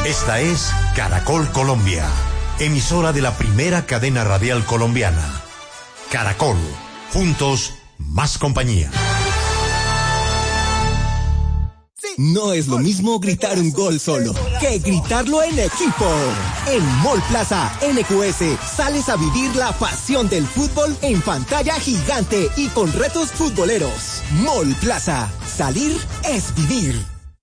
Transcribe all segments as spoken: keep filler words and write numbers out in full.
Esta es Caracol Colombia, emisora de la primera cadena radial colombiana. Caracol, juntos, más compañía. No es lo mismo gritar un gol solo que gritarlo en equipo. En Mall Plaza N Q S sales a vivir la pasión del fútbol en pantalla gigante y con retos futboleros. Mall Plaza, salir es vivir.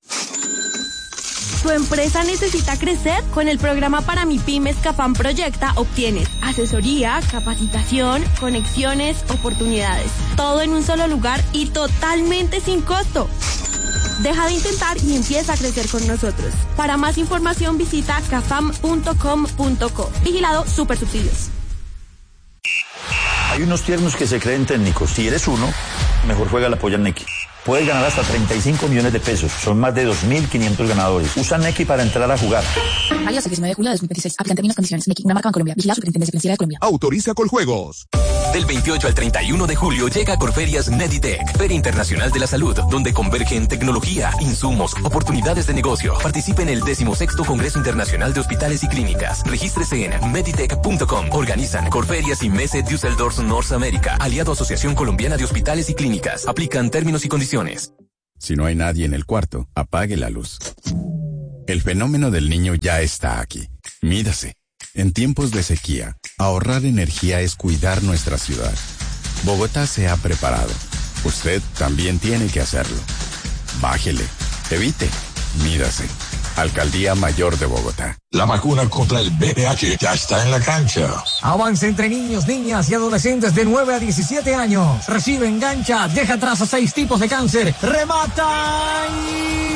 ¿Tu empresa necesita crecer? Con el programa para MIPYMES CAFAM Proyecta obtienes asesoría, capacitación, conexiones, oportunidades. Todo en un solo lugar y totalmente sin costo. Deja de intentar y empieza a crecer con nosotros. Para más información visita cafam punto com punto co. Vigilado Supersubsidios. Hay unos tiernos que se creen técnicos. Si eres uno, mejor juega la polla Neki. Puedes ganar hasta treinta y cinco millones de pesos. Son más de dos mil quinientos ganadores. Usa Neki para entrar a jugar. Válido hasta el diecinueve de julio de dos mil veintiséis. Aplican términos y condiciones. Neki, una marca en Colombia. Vigilado Superintendencia Financiera de Colombia. Autoriza Coljuegos. Del veintiocho al treinta y uno de julio llega a Corferias Meditech, Feria Internacional de la Salud, donde convergen tecnología, insumos, oportunidades de negocio. Participe en el decimosexto Congreso Internacional de Hospitales y Clínicas. Regístrese en meditech punto com. Organizan Corferias y Messe Düsseldorf North America, aliado Asociación Colombiana de Hospitales y Clínicas. Aplican términos y condiciones. Si no hay nadie en el cuarto, apague la luz. El fenómeno del niño ya está aquí. Mídase. En tiempos de sequía, ahorrar energía es cuidar nuestra ciudad. Bogotá se ha preparado. Usted también tiene que hacerlo. Bájele. Evite. Mídase. Alcaldía Mayor de Bogotá. La vacuna contra el V I H ya está en la cancha. Avance entre niños, niñas y adolescentes de nueve a diecisiete años. Recibe, engancha, deja atrás a seis tipos de cáncer. ¡Remata y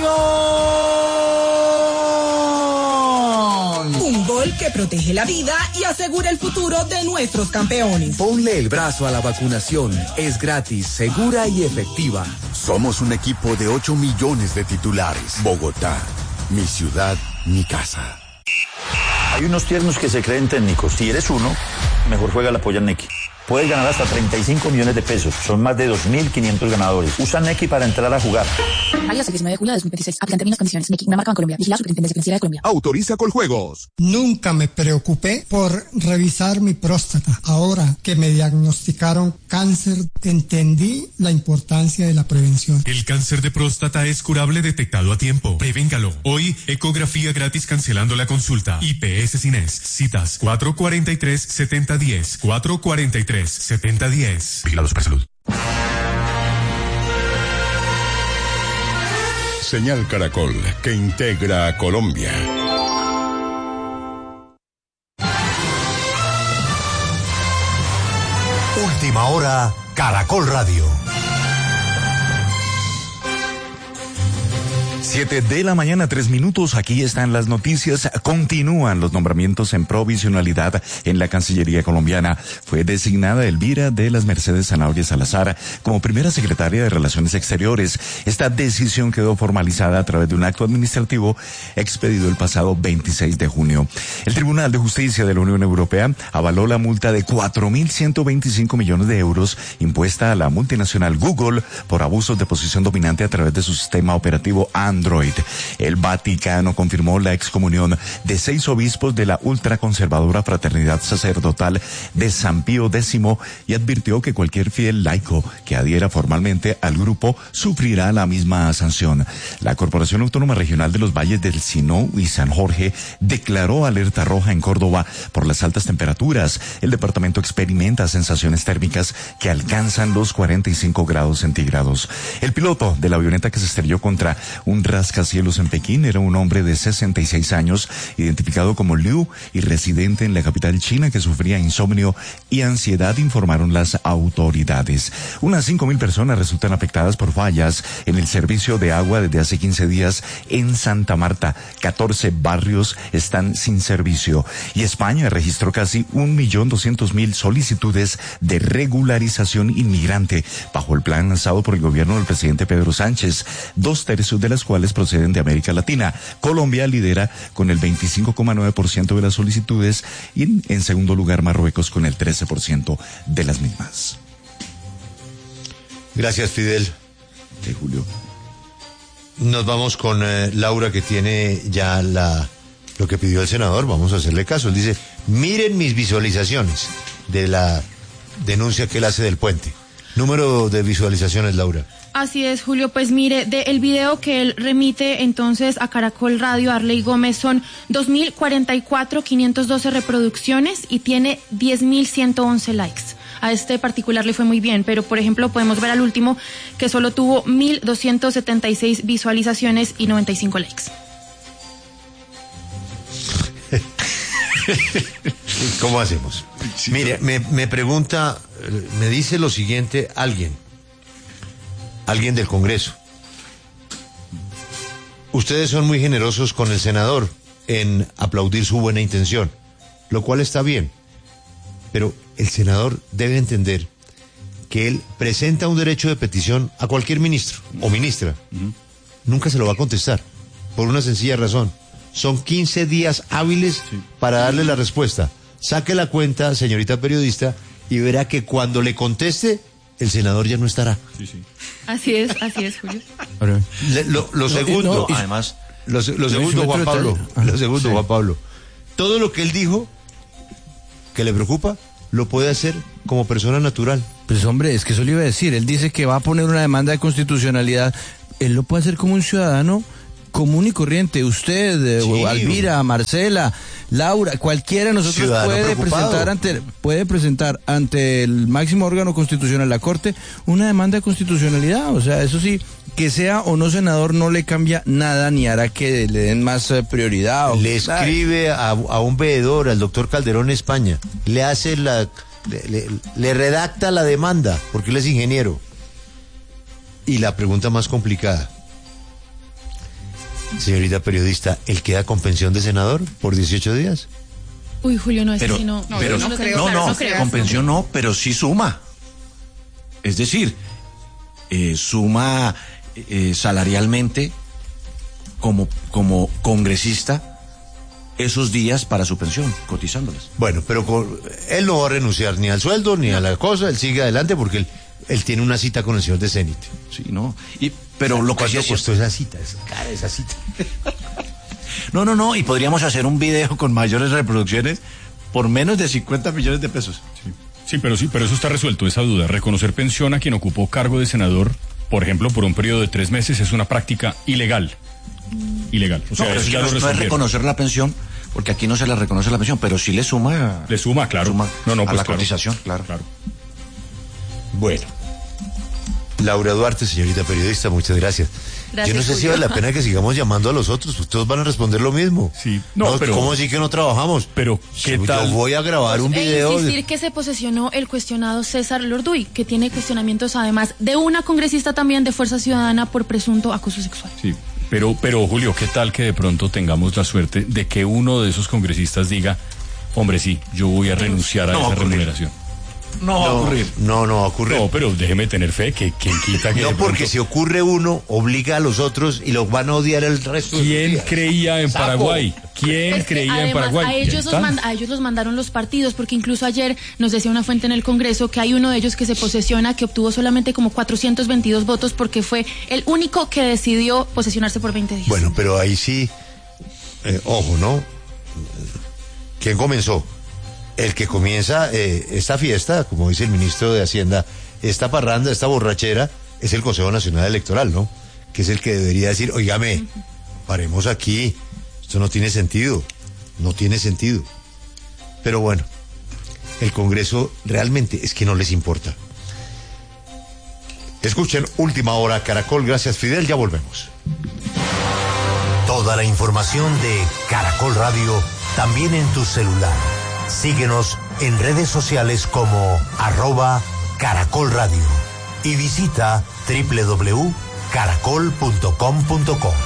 gol! Un gol que protege la vida y asegura el futuro de nuestros campeones. Ponle el brazo a la vacunación. Es gratis, segura y efectiva. Somos un equipo de ocho millones de titulares. Bogotá. Mi ciudad, mi casa. Hay unos tiernos que se creen técnicos. Si eres uno, mejor juega la polla Neki. Puedes ganar hasta treinta y cinco millones de pesos. Son más de dos mil quinientos ganadores. Usa Neki para entrar a jugar. Válido hasta el diecinueve de julio de dos mil veintiséis. Aplican términos y condiciones. Neki, una marca en Colombia. Vigilado Superintendencia Financiera de Colombia. Autoriza Coljuegos. Nunca me preocupé por revisar mi próstata. Ahora que me diagnosticaron cáncer, entendí la importancia de la prevención. El cáncer de próstata es curable detectado a tiempo. Prevéngalo. Hoy, ecografía gratis cancelando la consulta. I P S Cines. Citas cuatro cuarenta y tres, setenta diez. cuatro cuarenta y tres, setenta diez. Vigilados para salud. Señal Caracol, que integra a Colombia. Última hora, Caracol Radio. Siete de la mañana, tres minutos. Aquí están las noticias. Continúan los nombramientos en provisionalidad en la Cancillería colombiana. Fue designada Elvira de las Mercedes Zanabria Salazar como primera secretaria de Relaciones Exteriores. Esta decisión quedó formalizada a través de un acto administrativo expedido el pasado veintiséis de junio. El Tribunal de Justicia de la Unión Europea avaló la multa de cuatro mil ciento veinticinco millones de euros impuesta a la multinacional Google por abusos de posición dominante a través de su sistema operativo Android. El Vaticano confirmó la excomunión de seis obispos de la ultraconservadora Fraternidad Sacerdotal de San Pío X y advirtió que cualquier fiel laico que adhiera formalmente al grupo sufrirá la misma sanción. La Corporación Autónoma Regional de los Valles del Sinú y San Jorge declaró alerta roja en Córdoba por las altas temperaturas. El departamento experimenta sensaciones térmicas que alcanzan los cuarenta y cinco grados centígrados. El piloto de la avioneta que se estrelló contra un rascacielos en Pekín era un hombre de sesenta y seis años, identificado como Liu y residente en la capital china, que sufría insomnio y ansiedad, informaron las autoridades. Unas cinco mil personas resultan afectadas por fallas en el servicio de agua desde hace quince días en Santa Marta. catorce barrios están sin servicio. Y España registró casi un millón doscientos mil solicitudes de regularización inmigrante bajo el plan lanzado por el gobierno del presidente Pedro Sánchez, dos tercios de las cuales proceden de América Latina. Colombia lidera con el veinticinco coma nueve por ciento de las solicitudes y en segundo lugar Marruecos con el trece por ciento de las mismas. Gracias, Fidel. De Julio. Nos vamos con eh, Laura, que tiene ya la lo que pidió el senador, vamos a hacerle caso. Él dice, miren mis visualizaciones de la denuncia que él hace del puente. Número de visualizaciones, Laura. Así es, Julio. Pues mire, del video que él remite entonces a Caracol Radio, Arley Gómez, son dos mil cuarenta y cuatro, quinientas doce reproducciones y tiene diez mil ciento once likes. A este particular le fue muy bien, pero por ejemplo podemos ver al último que solo tuvo mil doscientas setenta y seis visualizaciones y noventa y cinco likes. ¿Cómo hacemos? Sí, mire, me, me pregunta, me dice lo siguiente alguien, alguien del Congreso. Ustedes son muy generosos con el senador en aplaudir su buena intención, lo cual está bien, pero el senador debe entender que él presenta un derecho de petición a cualquier ministro o ministra. Uh-huh. Nunca se lo va a contestar, por una sencilla razón. Son quince días hábiles sí. para darle la respuesta. Saque la cuenta, señorita periodista, y verá que cuando le conteste, el senador ya no estará. Sí, sí. Así es, así es, Julio. Le, lo, lo segundo, no, no, además, lo, lo segundo, Juan Pablo, lo segundo, sí. Juan Pablo, todo lo que él dijo que le preocupa, lo puede hacer como persona natural. Pues hombre, es que eso le iba a decir, él dice que va a poner una demanda de constitucionalidad, él lo puede hacer como un ciudadano común y corriente, usted, sí, Alvira, Marcela, Laura, cualquiera de nosotros Ciudadano puede preocupado. presentar ante puede presentar ante el máximo órgano constitucional, la Corte, una demanda de constitucionalidad. O sea, eso sí, que sea o no senador no le cambia nada ni hará que le den más prioridad. O, le escribe a, a un veedor, al doctor Calderón España, le hace la le, le, le redacta la demanda, porque él es ingeniero. Y la pregunta más complicada, señorita periodista, ¿él queda con pensión de senador por dieciocho días? Uy, Julio, no es pero, así, no. No, pero, no, no, creo, no, claro, no, no creo, con pensión no, pero sí suma. Es decir, eh, suma eh, salarialmente como, como congresista esos días para su pensión, cotizándolas. Bueno, pero con, él no va a renunciar ni al sueldo ni a la cosa, él sigue adelante porque él, él tiene una cita con el señor de Cenit. Sí, no. Y pero lo que ¿Cuánto sí costó esa cita? Es cara esa cita. No, no, no, y podríamos hacer un video con mayores reproducciones por menos de cincuenta millones de pesos. Sí. sí, pero sí, pero eso está resuelto, esa duda. Reconocer pensión a quien ocupó cargo de senador, por ejemplo, por un periodo de tres meses, es una práctica ilegal. Ilegal. O sea, no, pero eso sí ya no, lo no es reconocer la pensión, porque aquí no se le reconoce la pensión, pero sí le suma. Le suma, claro. Suma no, no, a pues la claro. cotización, claro. claro. Bueno. Laura Duarte, señorita periodista, muchas gracias. gracias Yo no sé Julio. si vale la pena que sigamos llamando a los otros, pues todos van a responder lo mismo. Sí, no, no pero ¿cómo así que no trabajamos? Pero ¿qué Yo tal? voy a grabar un video. E insistir de... que se posesionó el cuestionado César Lorduy, que tiene cuestionamientos además de una congresista también de Fuerza Ciudadana por presunto acoso sexual. Sí. Pero, pero Julio, ¿qué tal que de pronto tengamos la suerte de que uno de esos congresistas diga, hombre, sí, yo voy a renunciar a no, esa remuneración? No va a ocurrir. No, no va a ocurrir. No, pero déjeme tener fe que quien quita que. No, porque pronto... si ocurre uno, obliga a los otros y los van a odiar el resto. ¿Quién de creía en Sapo. Paraguay? ¿Quién es que creía además, en Paraguay? A ellos, los mand- a ellos los mandaron los partidos, porque incluso ayer nos decía una fuente en el Congreso que hay uno de ellos que se posesiona, que obtuvo solamente como cuatrocientos veintidós votos porque fue el único que decidió posesionarse por veinte días. Bueno, pero ahí sí, eh, ojo, ¿no? ¿Quién comenzó? El que comienza eh, esta fiesta, como dice el ministro de Hacienda, esta parranda, esta borrachera, es el Consejo Nacional Electoral, ¿no? Que es el que debería decir, óigame, uh-huh. paremos aquí, esto no tiene sentido, no tiene sentido. Pero bueno, el Congreso realmente es que no les importa. Escuchen Última Hora Caracol, gracias Fidel, ya volvemos. Toda la información de Caracol Radio, también en tu celular. Síguenos en redes sociales como arroba Caracol Radio y visita doble u doble u doble u punto caracol punto com punto co.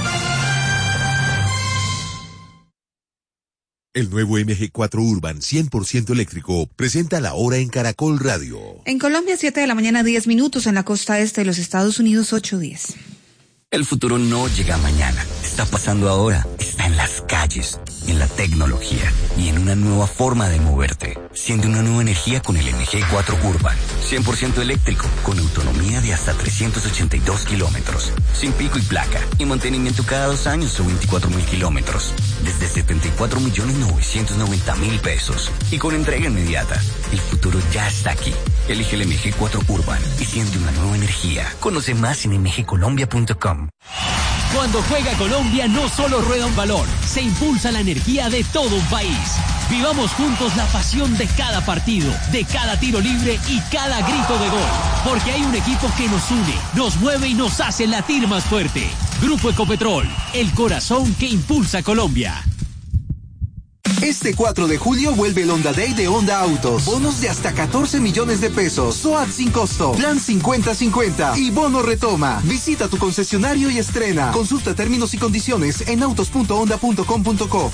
El nuevo M G cuatro Urban cien por ciento eléctrico presenta la hora en Caracol Radio. En Colombia, siete de la mañana, diez minutos. En la costa este de los Estados Unidos, ocho diez. El futuro no llega mañana. Está pasando ahora. Está en las calles. calles, en la tecnología y en una nueva forma de moverte. Siente una nueva energía con el M G cuatro Urban. cien por ciento eléctrico, con autonomía de hasta trescientos ochenta y dos kilómetros. Sin pico y placa. Y mantenimiento cada dos años o veinticuatro mil kilómetros. Desde setenta y cuatro millones novecientos noventa mil pesos. Y con entrega inmediata. El futuro ya está aquí. Elige el M G cuatro Urban y siente una nueva energía. Conoce más en m g colombia punto com. Cuando juega Colombia no solo rueda un balón, se impulsa la energía de todo un país. Vivamos juntos la pasión de cada partido, de cada tiro libre y cada grito de gol. Porque hay un equipo que nos une, nos mueve y nos hace latir más fuerte. Grupo Ecopetrol, el corazón que impulsa Colombia. Este cuatro de julio vuelve el Honda Day de Honda Autos. Bonos de hasta catorce millones de pesos. S O A T sin costo. Plan cincuenta cincuenta. Y bono retoma. Visita tu concesionario y estrena. Consulta términos y condiciones en autos punto honda punto com punto co.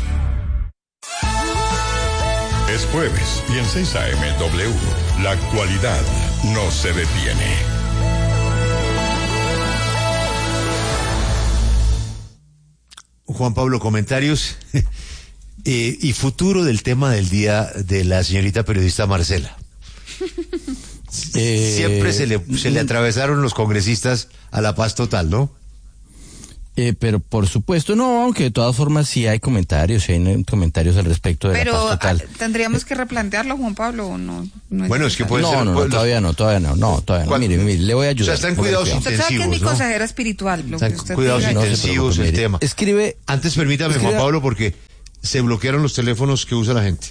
Es jueves y en seis A M W, la actualidad no se detiene. Juan Pablo, comentarios eh, y futuro del tema del día de la señorita periodista Marcela. Eh, Siempre se le, se le atravesaron los congresistas a la paz total, ¿no? Eh, pero por supuesto no, aunque de todas formas sí hay comentarios, sí hay comentarios al respecto de pero, la paz total. Pero tendríamos que replantearlo, Juan Pablo, ¿o no? no bueno, es que puede no, ser... No, no, no, todavía no, todavía no, no, todavía no. Mire, mire, le voy a ayudar. O sea, están cuidados intensivos, Usted sabe que es mi ¿no? consejera espiritual. Lo están que usted cuidados diga. intensivos no el mire, tema. Escribe... Antes permítame, escribe, Juan Pablo, porque se bloquearon los teléfonos que usa la gente.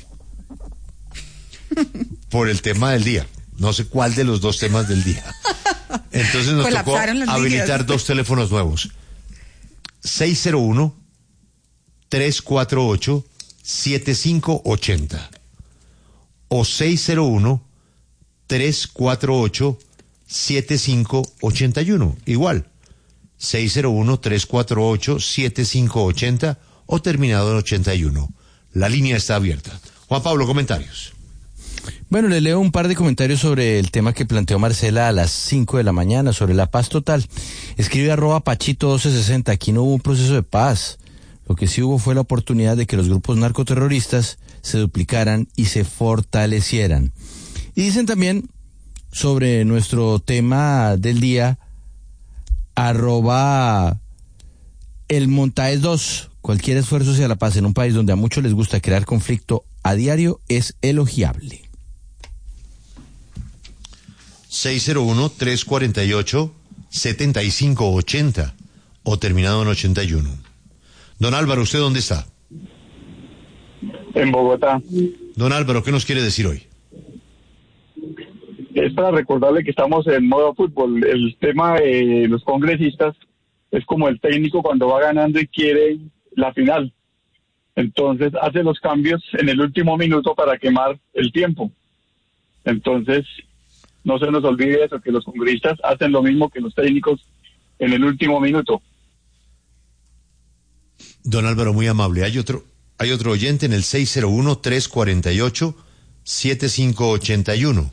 Por el tema del día. No sé cuál de los dos temas del día. Entonces nos tocó habilitar dos teléfonos nuevos. seis cero uno, tres cuatro ocho, siete cinco ocho cero o seis cero uno, tres cuatro ocho, siete cinco ocho uno. Igual, seis cero uno, tres cuatro ocho, siete cinco ocho cero o terminado en ochenta y uno. La línea está abierta. Juan Pablo, comentarios. Bueno, le leo un par de comentarios sobre el tema que planteó Marcela a las cinco de la mañana, sobre la paz total. Escribe arroba Pachito doce sesenta, aquí no hubo un proceso de paz. Lo que sí hubo fue la oportunidad de que los grupos narcoterroristas se duplicaran y se fortalecieran. Y dicen también sobre nuestro tema del día, arroba el Montaes dos, cualquier esfuerzo hacia la paz en un país donde a muchos les gusta crear conflicto a diario es elogiable. seis cero uno, tres cuatro ocho, siete cinco ocho cero o terminado en ochenta y uno. Don Álvaro, ¿usted dónde está? En Bogotá. Don Álvaro, ¿qué nos quiere decir hoy? Es para recordarle que estamos en modo fútbol. El tema de los congresistas es como el técnico cuando va ganando y quiere la final. Entonces hace los cambios en el último minuto para quemar el tiempo. Entonces, no se nos olvide eso, que los congresistas hacen lo mismo que los técnicos en el último minuto. Don Álvaro, muy amable. Hay otro, hay otro oyente en el seis cero uno, tres cuatro ocho, siete cinco ocho uno.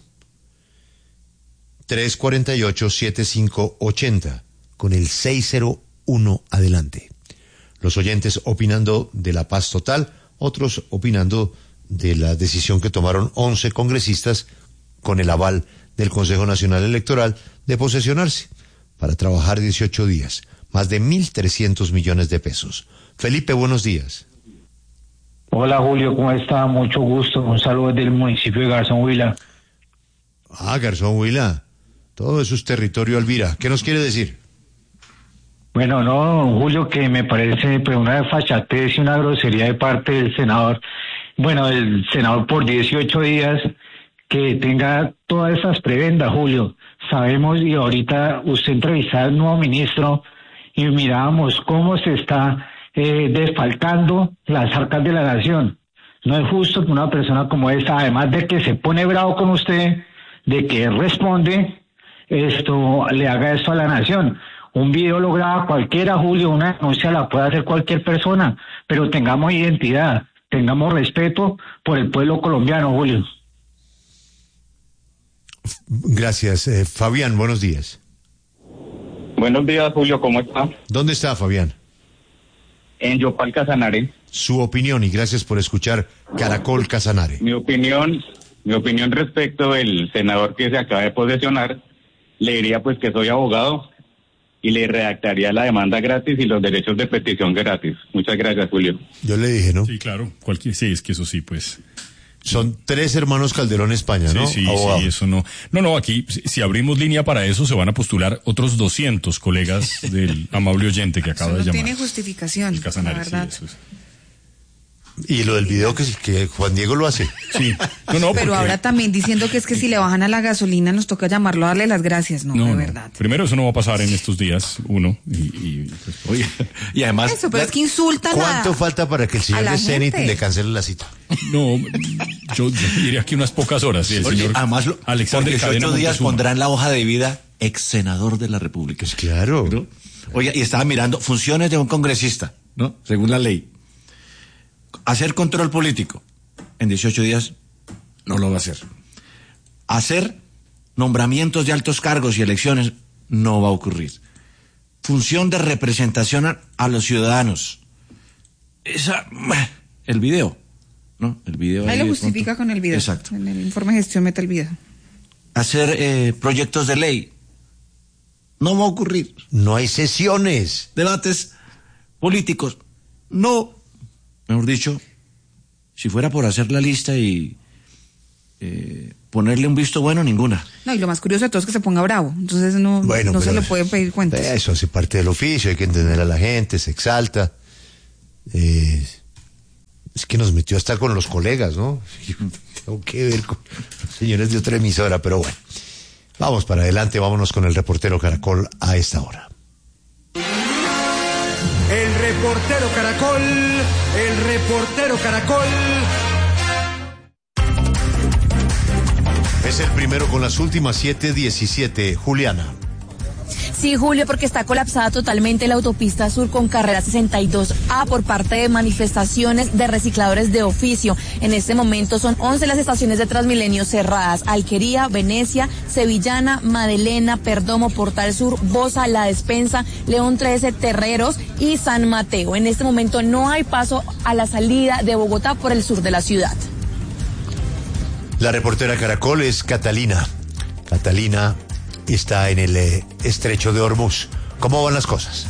tres cuatro ocho, siete cinco ocho cero con el seis cero uno adelante. Los oyentes opinando de la paz total, otros opinando de la decisión que tomaron once congresistas con el aval del Consejo Nacional Electoral de posesionarse para trabajar dieciocho días, más de mil trescientos millones de pesos. Felipe, buenos días. Hola Julio, ¿cómo está? Mucho gusto. Un saludo desde el municipio de Garzón Huila. Ah, Garzón Huila. Todo eso es territorio Alvira. ¿Qué nos quiere decir? Bueno, no, Julio, que me parece pues una desfachatez y una grosería de parte del senador. Bueno, el senador por dieciocho días que tenga todas esas prebendas, Julio. Sabemos, y ahorita usted entrevistaba al nuevo ministro y mirábamos cómo se está eh, desfalcando las arcas de la nación. No es justo que una persona como esta, además de que se pone bravo con usted, de que responde, esto le haga esto a la nación. Un video lo graba cualquiera, Julio, una denuncia la puede hacer cualquier persona, pero tengamos identidad, tengamos respeto por el pueblo colombiano, Julio. Gracias. Eh, Fabián, buenos días. Buenos días, Julio, ¿cómo está? ¿Dónde está, Fabián? en Yopal Casanare. Su opinión y gracias por escuchar Caracol Casanare. Mi opinión, mi opinión respecto del senador que se acaba de posesionar, le diría pues que soy abogado y le redactaría la demanda gratis y los derechos de petición gratis. Muchas gracias, Julio. Yo le dije, ¿no? Sí, claro. Cualquier, sí, es que eso sí, pues... Son tres hermanos Calderón España, ¿no? Sí, sí, abogado. Sí, eso no. No, no, aquí, si, si abrimos línea para eso, se van a postular otros doscientos colegas del amable oyente que acaba eso de no llamar. tiene justificación, la verdad. Sí, eso es. Y lo del video que, que Juan Diego lo hace. Sí. No, no, pero porque... ahora también diciendo que es que si le bajan a la gasolina nos toca llamarlo a darle las gracias, no, no de no. verdad. Primero, eso no va a pasar en estos días, uno. Y, y, pues, oye, y además... Eso, pero es que insultan ¿Cuánto a, falta para que el señor de Zenit le cancele la cita? No, yo, yo diría que unas pocas horas. Sí, el Oye, señor además, lo, Alexander porque Cadena ocho días Montezuma pondrá en la hoja de vida ex senador de la República. Pues claro. ¿No? Oye, y estaba mirando funciones de un congresista, ¿no? Según la ley. Hacer control político. En dieciocho días no lo va a hacer. Hacer nombramientos de altos cargos y elecciones no va a ocurrir. Función de representación a, a los ciudadanos. Esa, el video, ¿no? El video. Ahí ahí lo justifica con el video. Exacto. En el informe de gestión mete el video. Hacer eh, proyectos de ley no va a ocurrir. No hay sesiones. Debates políticos. No. Mejor dicho, si fuera por hacer la lista y eh, ponerle un visto bueno, ninguna. No, y lo más curioso de todo es que se ponga bravo. Entonces no, bueno, no se le puede pedir cuentas. Eso hace parte del oficio, hay que entender a la gente, se exalta. Eh, es que nos metió hasta con los colegas, ¿no? Tengo que ver con los señores de otra emisora, pero bueno. Vamos para adelante, vámonos con el reportero Caracol a esta hora. El reportero Caracol, el reportero Caracol. Es el primero con las últimas siete diecisiete, Juliana. Sí, Julio, porque está colapsada totalmente la autopista sur con carrera sesenta y dos A por parte de manifestaciones de recicladores de oficio. En este momento son once las estaciones de Transmilenio cerradas: Alquería, Venecia, Sevillana, Madelena, Perdomo, Portal Sur, Bosa, La Despensa, León trece, Terreros y San Mateo. En este momento no hay paso a la salida de Bogotá por el sur de la ciudad. La reportera Caracol es Catalina. Catalina está en el eh, estrecho de Hormuz. ¿Cómo van las cosas?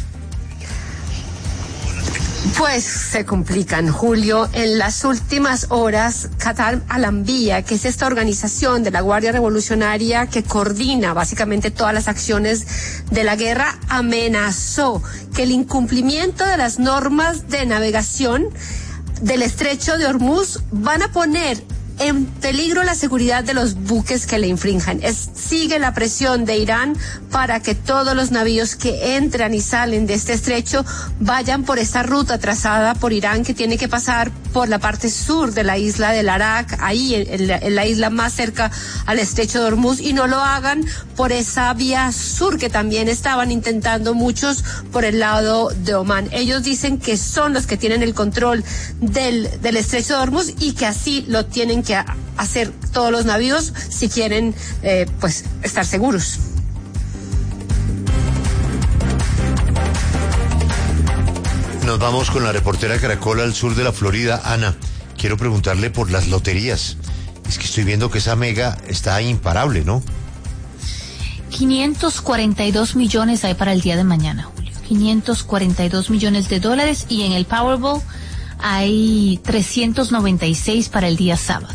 Pues se complican, Julio. En las últimas horas, Qatar Al-Anbiya, que es esta organización de la Guardia Revolucionaria que coordina básicamente todas las acciones de la guerra, amenazó que el incumplimiento de las normas de navegación del estrecho de Hormuz van a poner en peligro la seguridad de los buques que le infrinjan. Es, sigue la presión de Irán para que todos los navíos que entran y salen de este estrecho vayan por esta ruta trazada por Irán, que tiene que pasar por la parte sur de la isla del Arak, ahí en la, en la isla más cerca al estrecho de Hormuz, y no lo hagan por esa vía sur que también estaban intentando muchos por el lado de Omán. Ellos dicen que son los que tienen el control del, del estrecho de Hormuz y que así lo tienen que hacer todos los navíos si quieren eh, pues estar seguros. Nos vamos con la reportera Caracol al sur de la Florida. Ana, quiero preguntarle por las loterías. Es que estoy viendo que esa mega está imparable, ¿no? quinientos cuarenta y dos millones hay para el día de mañana, Julio. quinientos cuarenta y dos millones de dólares, y en el Powerball hay trescientos noventa y seis para el día sábado.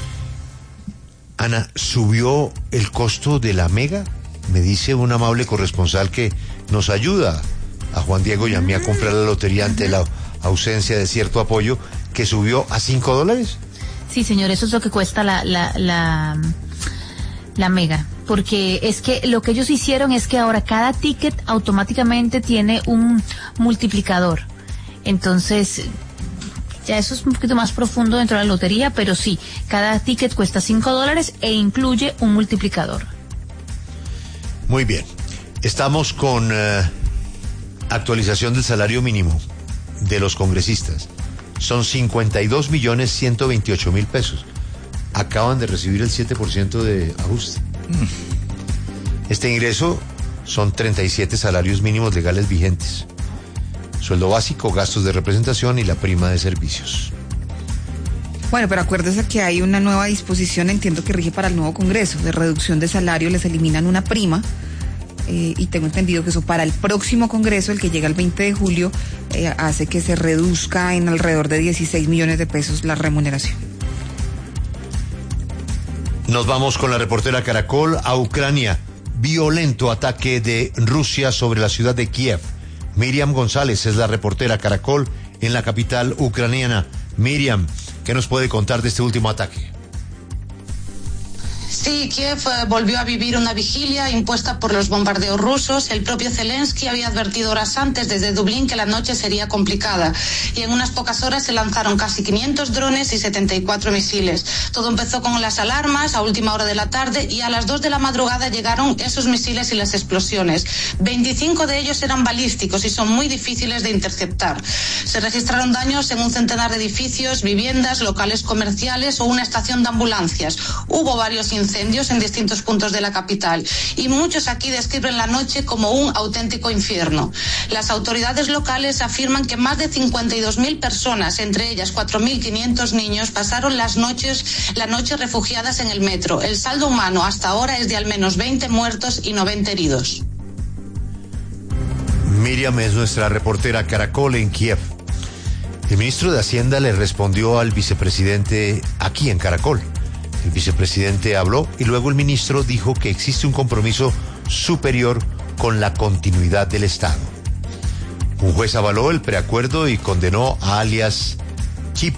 Ana, ¿subió el costo de la mega? Me dice un amable corresponsal que nos ayuda a Juan Diego y a mí a comprar la lotería ante la ausencia de cierto apoyo, que subió a cinco dólares. Sí, señor, eso es lo que cuesta la, la, la, la mega. Porque es que lo que ellos hicieron es que ahora cada ticket automáticamente tiene un multiplicador. Entonces, ya eso es un poquito más profundo dentro de la lotería, pero sí, cada ticket cuesta cinco dólares e incluye un multiplicador. Muy bien. Estamos con uh, actualización del salario mínimo de los congresistas. Son cincuenta y dos millones ciento veintiocho mil pesos. Acaban de recibir el siete por ciento de ajuste. Este ingreso son treinta y siete salarios mínimos legales vigentes. sueldo básico, gastos de representación y la prima de servicios. Bueno, pero acuérdese que hay una nueva disposición, entiendo que rige para el nuevo Congreso, de reducción de salario, les eliminan una prima, eh, y tengo entendido que eso para el próximo Congreso, el que llega el veinte de julio, eh, hace que se reduzca en alrededor de dieciséis millones de pesos la remuneración. Nos vamos con la reportera Caracol a Ucrania. Violento ataque de Rusia sobre la ciudad de Kiev. Miriam González es la reportera Caracol en la capital ucraniana. Miriam, ¿qué nos puede contar de este último ataque? Sí, Kiev eh, volvió a vivir una vigilia impuesta por los bombardeos rusos. El propio Zelensky había advertido horas antes desde Dublín que la noche sería complicada. Y en unas pocas horas se lanzaron casi quinientos drones y setenta y cuatro misiles. Todo empezó con las alarmas a última hora de la tarde y a las dos de la madrugada llegaron esos misiles y las explosiones. veinticinco de ellos eran balísticos y son muy difíciles de interceptar. Se registraron daños en un centenar de edificios, viviendas, locales comerciales o una estación de ambulancias. Hubo varios incendios incendios en distintos puntos de la capital y muchos aquí describen la noche como un auténtico infierno. Las autoridades locales afirman que más de cincuenta y dos mil personas, entre ellas cuatro mil quinientos niños, pasaron las noches, la noche refugiadas en el metro. El saldo humano hasta ahora es de al menos veinte muertos y noventa heridos. Miriam es nuestra reportera Caracol en Kiev. El ministro de Hacienda le respondió al vicepresidente aquí en Caracol. El vicepresidente habló y luego el ministro dijo que existe un compromiso superior con la continuidad del Estado. Un juez avaló el preacuerdo y condenó a alias